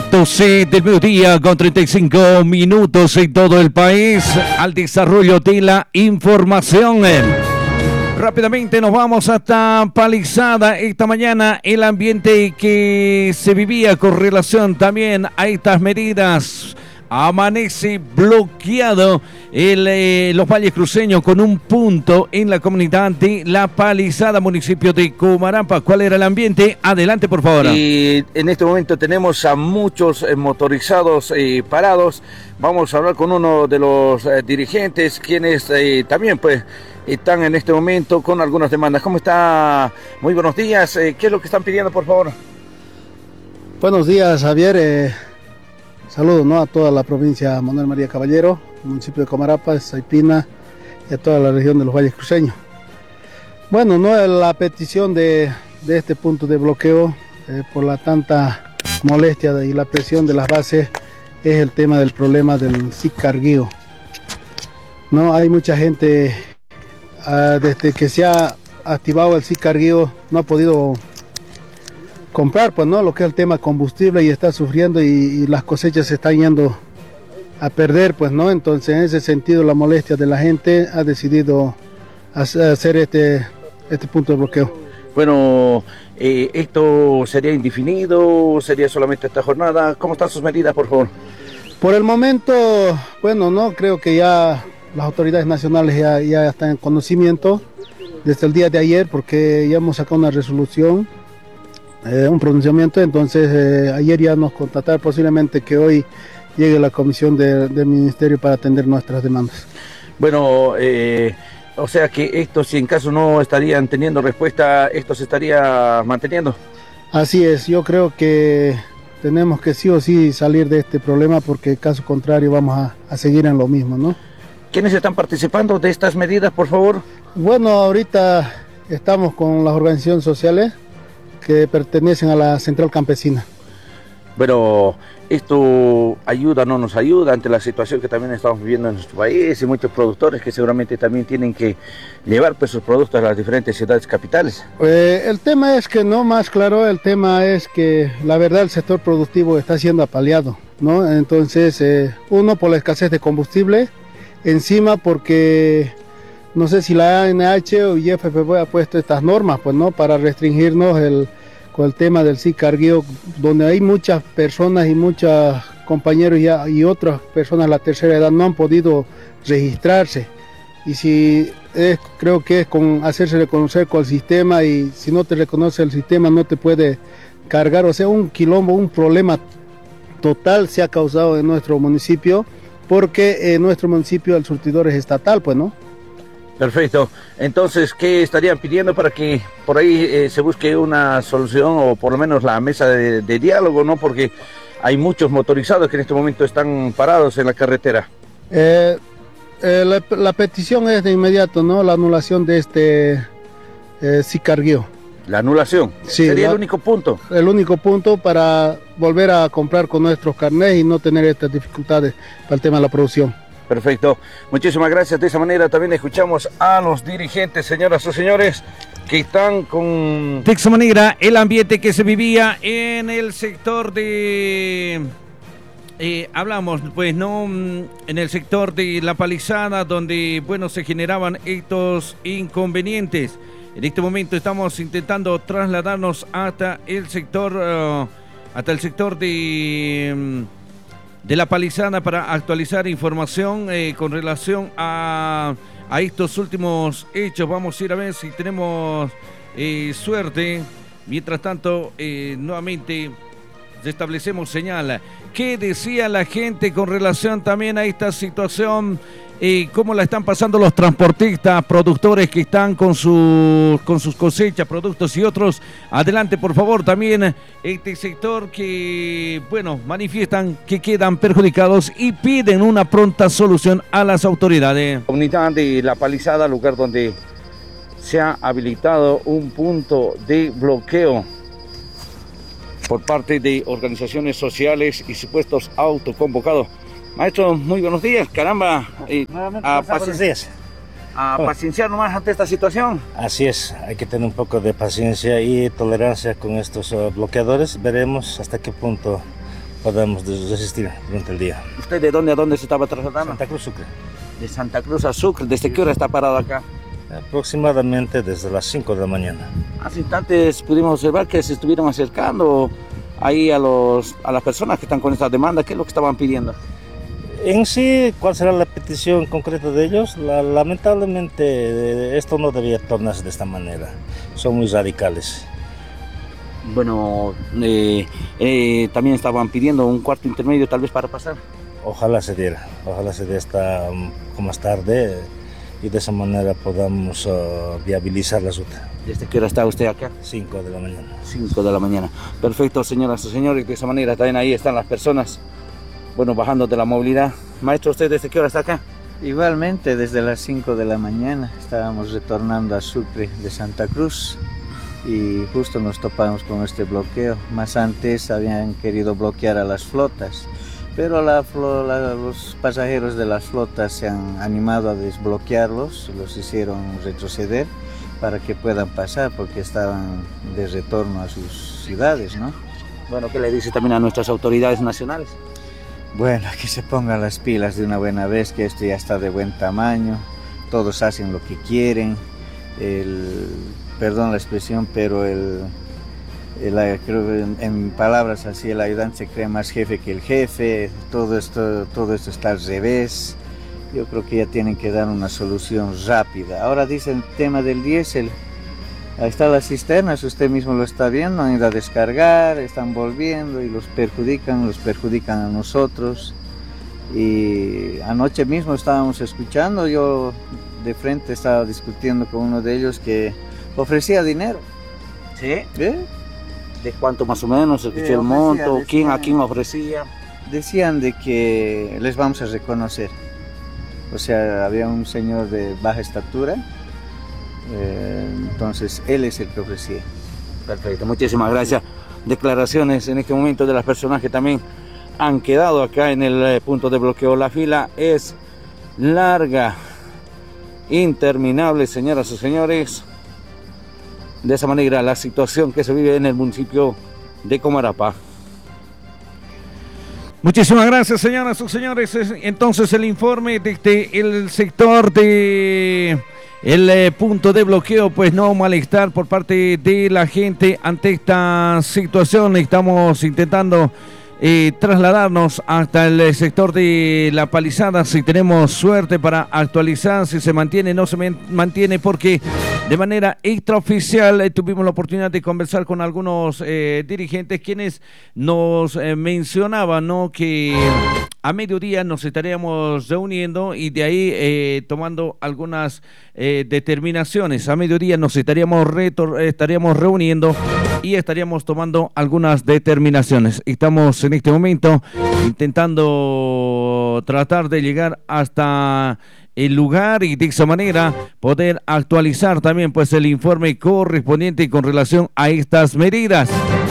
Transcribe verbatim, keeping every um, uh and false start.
doce del mediodía con treinta y cinco minutos en todo el país al desarrollo de la información. Rápidamente nos vamos hasta Palizada. Esta mañana el ambiente que se vivía con relación también a estas medidas. Amanece bloqueado el, eh, los valles cruceños con un punto en la comunidad de La Palizada, municipio de Comarampa. ¿Cuál era el ambiente? Adelante, por favor. Y en este momento tenemos a muchos eh, motorizados eh, parados. Vamos a hablar con uno de los eh, dirigentes, quienes eh, también pues están en este momento con algunas demandas. ¿Cómo está? Muy buenos días. Eh, ¿Qué es lo que están pidiendo, por favor? Buenos días, Javier. Eh... Saludos, ¿no?, a toda la provincia Manuel María Caballero, municipio de Comarampa, Saipina y a toda la región de los Valles Cruceños. Bueno, no la petición de, de este punto de bloqueo eh, por la tanta molestia y la presión de las bases es el tema del problema del S I C Carguío. No, hay mucha gente uh, desde que se ha activado el S I C Carguío no ha podido comprar, pues, no, lo que es el tema combustible y está sufriendo y, y las cosechas se están yendo a perder, pues, no. Entonces, en ese sentido, la molestia de la gente ha decidido hacer este, este punto de bloqueo. Bueno, eh, ¿esto sería indefinido? ¿Sería solamente esta jornada? ¿Cómo están sus medidas, por favor? Por el momento, bueno, no, creo que ya las autoridades nacionales ya, ya están en conocimiento desde el día de ayer, porque ya hemos sacado una resolución, Eh, un pronunciamiento. Entonces eh, ayer ya nos contactaron, posiblemente que hoy llegue la comisión de, del ministerio para atender nuestras demandas. Bueno, eh, o sea que esto, si en caso no estarían teniendo respuesta, esto se estaría manteniendo. Así es, yo creo que tenemos que sí o sí salir de este problema, porque caso contrario vamos a, a seguir en lo mismo, ¿no? ¿Quiénes están participando de estas medidas, por favor? Bueno, ahorita estamos con las organizaciones sociales que pertenecen a la Central Campesina. Pero esto ayuda, no nos ayuda ante la situación que también estamos viviendo en nuestro país y muchos productores que seguramente también tienen que llevar pues sus productos a las diferentes ciudades capitales. Eh, el tema es que no, más claro, el tema es que la verdad el sector productivo está siendo apaleado, ¿no? Entonces, eh, uno, por la escasez de combustible, encima porque no sé si la A N H o I F P B ha puesto estas normas, pues, ¿no?, para restringirnos el, con el tema del S I C Carguío, donde hay muchas personas y muchos compañeros ya, y otras personas de la tercera edad no han podido registrarse. Y si es, creo que es con hacerse reconocer con el sistema, y si no te reconoce el sistema no te puede cargar. O sea, un quilombo, un problema total se ha causado en nuestro municipio, porque en nuestro municipio el surtidor es estatal, pues, ¿no? Perfecto. Entonces, ¿qué estarían pidiendo para que por ahí eh, se busque una solución, o por lo menos la mesa de, de diálogo, ¿no? Porque hay muchos motorizados que en este momento están parados en la carretera. Eh, eh, la, la petición es de inmediato, ¿no?, la anulación de este eh, S I C Carguío. ¿La anulación? Sí, ¿Sería la, el único punto? El único punto para volver a comprar con nuestros carnets y no tener estas dificultades para el tema de la producción. Perfecto, muchísimas gracias. De esa manera también escuchamos a los dirigentes, señoras o señores, que están con... De esa manera, el ambiente que se vivía en el sector de... Eh, hablamos, pues, no, en el sector de La Palizada, donde, bueno, se generaban estos inconvenientes. En este momento estamos intentando trasladarnos hasta el sector, uh, hasta el sector de... Um, de La Palizada para actualizar información eh, con relación a, a estos últimos hechos. Vamos a ir a ver si tenemos eh, suerte. Mientras tanto, eh, nuevamente restablecemos señal. ¿Qué decía la gente con relación también a esta situación? Eh, ¿Cómo la están pasando los transportistas, productores que están con, su, con sus cosechas, productos y otros? Adelante, por favor, también este sector que, bueno, manifiestan que quedan perjudicados y piden una pronta solución a las autoridades. Comunidad de La Palizada, lugar donde se ha habilitado un punto de bloqueo por parte de organizaciones sociales y supuestos autoconvocados. Maestro, muy buenos días, caramba, eh, a, buenos días. a pacienciar nomás ante esta situación. Así es, hay que tener un poco de paciencia y tolerancia con estos uh, bloqueadores. Veremos hasta qué punto podamos resistir durante el día. ¿Usted de dónde a dónde se estaba trasladando? Santa Cruz, Sucre. De Santa Cruz a Sucre. ¿Desde qué hora está parado acá? Aproximadamente desde las cinco de la mañana. Hace instantes pudimos observar que se estuvieron acercando ahí a, los, a las personas que están con esta demanda. ¿Qué es lo que estaban pidiendo? En sí, ¿cuál será la petición concreta de ellos? La, lamentablemente esto no debería tornarse de esta manera. Son muy radicales. Bueno, eh, eh, también estaban pidiendo un cuarto intermedio tal vez para pasar. Ojalá se diera, ojalá se diera hasta um, más tarde y de esa manera podamos uh, viabilizar la ruta. ¿Desde qué hora está usted acá? cinco de la mañana. cinco de la mañana. Perfecto, señoras y señores, de esa manera también ahí están las personas, bueno, bajando de la movilidad. Maestro, ¿usted desde qué hora está acá? Igualmente, desde las cinco de la mañana estábamos retornando a Sucre de Santa Cruz y justo nos topamos con este bloqueo. Más antes habían querido bloquear a las flotas, pero la, la, los pasajeros de las flotas se han animado a desbloquearlos, los hicieron retroceder para que puedan pasar porque estaban de retorno a sus ciudades, ¿no? Bueno, ¿qué le dice también a nuestras autoridades nacionales? Bueno, que se pongan las pilas de una buena vez, que esto ya está de buen tamaño, todos hacen lo que quieren, el, perdón la expresión, pero el, el, creo que en, en palabras así, el ayudante se cree más jefe que el jefe, todo esto, todo esto está al revés. Yo creo que ya tienen que dar una solución rápida. Ahora dice el tema del diésel. Ahí están las cisternas, usted mismo lo está viendo, han ido a descargar, están volviendo y los perjudican, los perjudican a nosotros. Y anoche mismo estábamos escuchando, yo de frente estaba discutiendo con uno de ellos que ofrecía dinero. ¿Sí? ¿Eh? ¿De cuánto más o menos? ¿Escuché Sí, el monto? decía, ¿Quién a decía. quién ofrecía? Decían de que les vamos a reconocer. O sea, había un señor de baja estatura. Eh, entonces él es el que ofrecía. Perfecto, muchísimas gracias. Declaraciones en este momento de las personas que también han quedado acá en el eh, punto de bloqueo. La fila es larga, interminable, señoras y señores. De esa manera la situación que se vive en el municipio de Comarapa. Muchísimas gracias, señoras y señores. Entonces el informe desde el sector de el eh, punto de bloqueo, pues no malestar por parte de la gente ante esta situación. Estamos intentando eh, trasladarnos hasta el sector de La Palizada, si tenemos suerte para actualizar, si se mantiene, no se mantiene, porque de manera extraoficial eh, tuvimos la oportunidad de conversar con algunos eh, dirigentes quienes nos eh, mencionaban, ¿no?, que a mediodía nos estaríamos reuniendo y de ahí eh, tomando algunas eh, determinaciones. A mediodía nos estaríamos, retor- estaríamos reuniendo y estaríamos tomando algunas determinaciones. Estamos en este momento intentando tratar de llegar hasta el lugar y de esa manera poder actualizar también pues el informe correspondiente con relación a estas medidas.